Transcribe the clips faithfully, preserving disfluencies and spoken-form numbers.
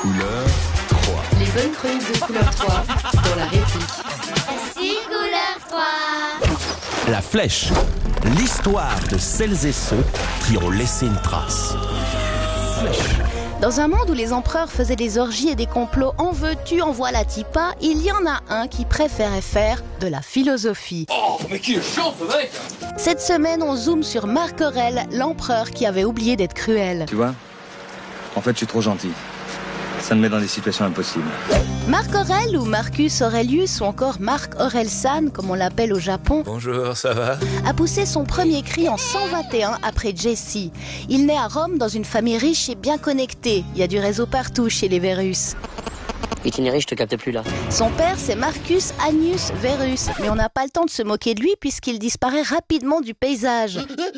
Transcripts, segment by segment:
Couleur trois. Les bonnes chroniques de Couleur trois dans la réplique. Si Couleur trois. La flèche. L'histoire de celles et ceux qui ont laissé une trace. Flèche. Dans un monde où les empereurs faisaient des orgies et des complots en veux-tu, en voilà-t-il pas, il y en a un qui préférait faire de la philosophie. Oh, mais qui est chiant ce mec! Cette semaine, on zoome sur Marc Aurèle, l'empereur qui avait oublié d'être cruel. Tu vois, en fait, je suis trop gentil. Ça me met dans des situations impossibles. Marc Aurèle ou Marcus Aurelius ou encore Marc Aurèle-san, comme on l'appelle au Japon, Bonjour, ça va? a poussé son premier cri en cent vingt et un après Jesse. Il naît à Rome dans une famille riche et bien connectée. Il y a du réseau partout chez les Verus. Itinéraire, je te capte plus là. Son père, c'est Marcus Annius Verus, mais on n'a pas le temps de se moquer de lui puisqu'il disparaît rapidement du paysage.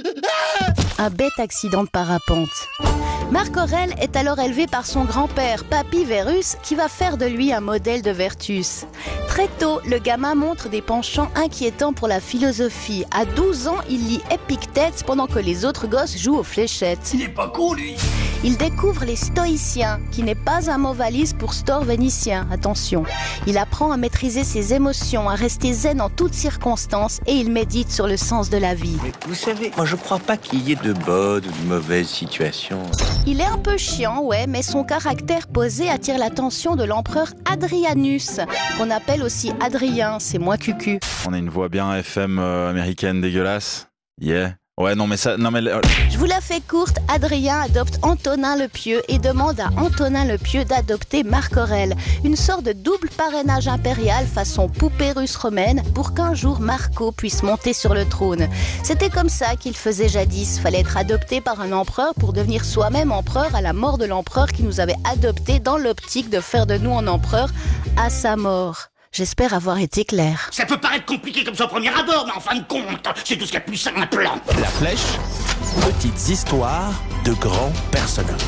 Un bête accident de parapente. Marc Aurèle est alors élevé par son grand-père, Papy Verus, qui va faire de lui un modèle de vertus. Très tôt, le gamin montre des penchants inquiétants pour la philosophie. À douze ans, il lit Épictète pendant que les autres gosses jouent aux fléchettes. Il est pas cool, lui! Il découvre les stoïciens, qui n'est pas un mot valise pour store vénitien, attention. Il apprend à maîtriser ses émotions, à rester zen en toutes circonstances et il médite sur le sens de la vie. Mais vous savez, moi je crois pas qu'il y ait de bonnes ou de mauvaises situations. Il est un peu chiant, ouais, mais son caractère posé attire l'attention de l'empereur Adrianus, qu'on appelle aussi Adrien, c'est moins cucu. On a une voix bien F M euh, américaine dégueulasse. Yeah. Ouais, non, mais ça. Non, mais. Je vous la fais courte, Adrien adopte Antonin le Pieux et demande à Antonin le Pieux d'adopter Marc Aurèle. Une sorte de double parrainage impérial façon poupée russe romaine pour qu'un jour Marco puisse monter sur le trône. C'était comme ça qu'il faisait jadis. Fallait être adopté par un empereur pour devenir soi-même empereur à la mort de l'empereur qui nous avait adoptés dans l'optique de faire de nous un empereur à sa mort. J'espère avoir été clair. Ça peut paraître compliqué comme ça au premier abord, mais en fin de compte, c'est tout ce qu'il y a de plus simple. La flèche. Petites histoires de grands personnages.